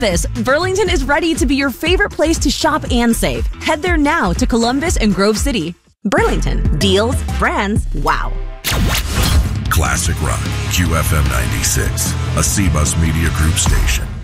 This, Burlington is ready to be your favorite place to shop and save. Head there now to Columbus and Grove City. Burlington, deals, brands, wow. Classic Rock, QFM 96, a CBus Media Group station.